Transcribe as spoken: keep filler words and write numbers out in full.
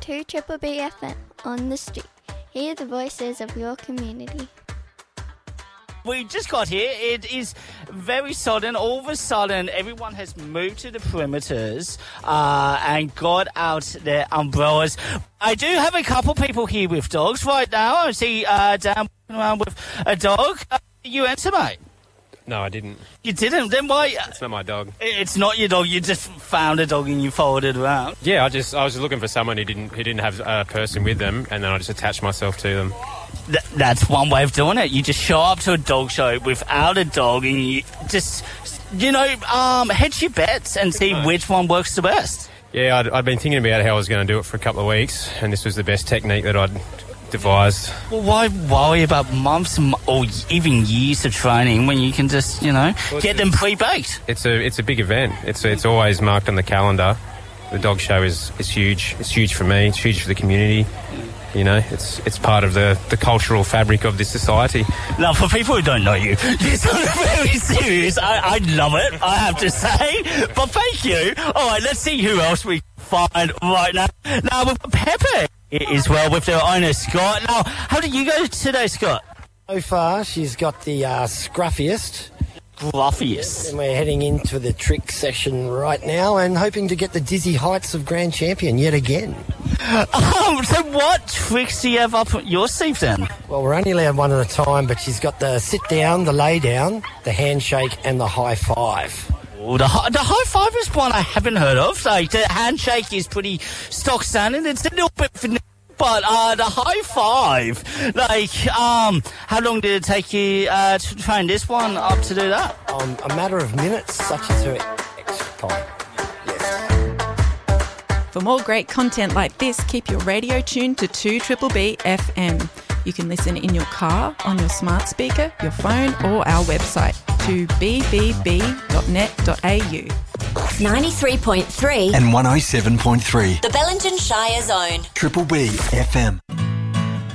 to Triple B F M on the street. Hear the voices of your community. We just got here. It is very sudden. All of a sudden, everyone has moved to the perimeters uh, and got out their umbrellas. I do have a couple people here with dogs right now. I see uh, Dan walking around with a dog. Uh, you answer, mate? No, I didn't. You didn't? Then why? It's not my dog. It's not your dog. You just found a dog and you followed it around. Yeah, I just I was looking for someone who didn't who didn't have a person with them, and then I just attached myself to them. Th- that's one way of doing it. You just show up to a dog show without a dog and you just, you know, um, hedge your bets and see which one works the best. Yeah, I'd, I'd been thinking about how I was going to do it for a couple of weeks, and this was the best technique that I'd devised. Well, why worry about months or even years of training when you can just, you know, well, get them pre-baked? It's a it's a big event. It's it's always marked on the calendar. The dog show is, is huge. It's huge for me. It's huge for the community. You know, it's it's part of the, the cultural fabric of this society. Now, for people who don't know you, you're sort of very serious. I, I love it, I have to say. But thank you. All right, let's see who else we find right now. Now, we've got Pepper as well with their owner, Scott. Now, how did you go today, Scott? So far, she's got the uh, scruffiest. Scruffiest. And we're heading into the trick session right now and hoping to get the dizzy heights of Grand Champion yet again. Um, so what tricks do you have up your sleeve then? Well, we're only allowed one at a time, but she's got the sit down, the lay down, the handshake and the high five. Oh, the, the high five is one I haven't heard of. Like, the handshake is pretty stock standard. It's a little bit vanilla, but uh, the high five, like, um, how long did it take you uh, to train this one up to do that? Um, a matter of minutes, such as her extra time. For more great content like this, keep your radio tuned to two Triple B F M. You can listen in your car, on your smart speaker, your phone or our website to b b b dot net dot a u. ninety-three point three and one oh seven point three. The Bellingen Shire Zone. Triple B F M.